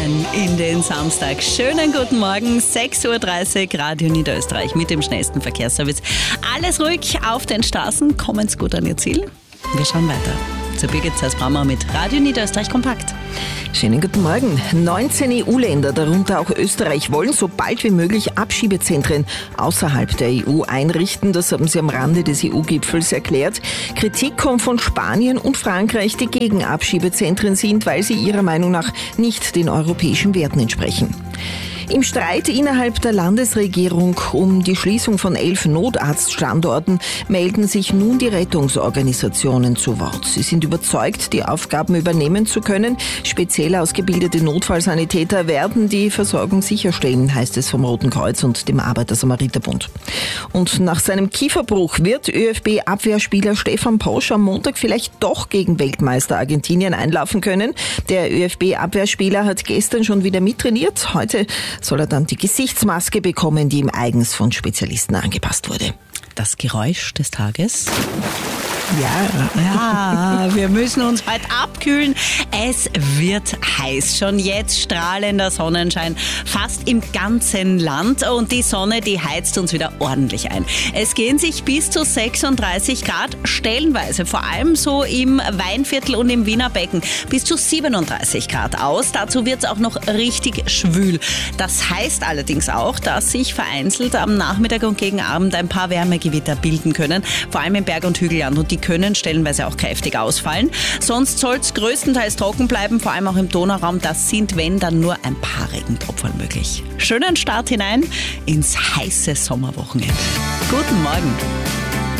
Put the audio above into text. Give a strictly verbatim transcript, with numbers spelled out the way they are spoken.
rein in den Samstag. Schönen guten Morgen, sechs Uhr dreißig, Radio Niederösterreich mit dem schnellsten Verkehrsservice. Alles ruhig auf den Straßen, kommen's gut an Ihr Ziel. Wir schauen weiter. Zu Birgit Zeiss-Brammer mit Radio Niederösterreich Kompakt. Schönen guten Morgen. neunzehn E U-Länder, darunter auch Österreich, wollen so bald wie möglich Abschiebezentren außerhalb der E U einrichten. Das haben sie am Rande des E U-Gipfels erklärt. Kritik kommt von Spanien und Frankreich, die gegen Abschiebezentren sind, weil sie ihrer Meinung nach nicht den europäischen Werten entsprechen. Im Streit innerhalb der Landesregierung um die Schließung von elf Notarztstandorten melden sich nun die Rettungsorganisationen zu Wort. Sie sind überzeugt, die Aufgaben übernehmen zu können. Speziell ausgebildete Notfallsanitäter werden die Versorgung sicherstellen, heißt es vom Roten Kreuz und dem Arbeiter-Samariter-Bund. Und nach seinem Kieferbruch wird ÖFB-Abwehrspieler Stefan Posch am Montag vielleicht doch gegen Weltmeister Argentinien einlaufen können. Der ÖFB-Abwehrspieler hat gestern schon wieder mittrainiert. Heute soll er dann die Gesichtsmaske bekommen, die ihm eigens von Spezialisten angepasst wurde. Das Geräusch des Tages. Ja. Ja, wir müssen uns heute abkühlen. Es wird heiß. Schon jetzt strahlender Sonnenschein fast im ganzen Land. Und die Sonne, die heizt uns wieder ordentlich ein. Es gehen sich bis zu sechsunddreißig Grad stellenweise, vor allem so im Weinviertel und im Wiener Becken, bis zu siebenunddreißig Grad aus. Dazu wird es auch noch richtig schwül. Das heißt allerdings auch, dass sich vereinzelt am Nachmittag und gegen Abend ein paar Wärmegewitter bilden können, vor allem im Berg- und Hügelland. Und die können stellenweise auch kräftig ausfallen. Sonst soll es größtenteils trocken bleiben, vor allem auch im Donauraum. Das sind, wenn, dann nur ein paar Regentropfen möglich. Schönen Start hinein ins heiße Sommerwochenende. Guten Morgen.